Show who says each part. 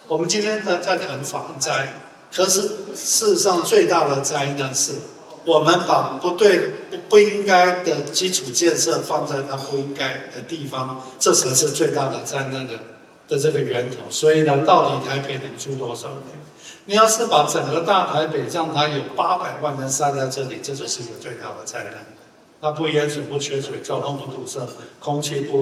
Speaker 1: 我们今天在谈防灾，可是事实上最大的灾难是，我们把不应该的基础建设放在它不应该的地方，这才是最大的灾难的这个源头。所以呢，到底台北能住多少人？你要是把整个大台北让它有800万人塞在这里，这就是一个最大的灾难。它不淹水、不缺水，交通不堵塞，空气不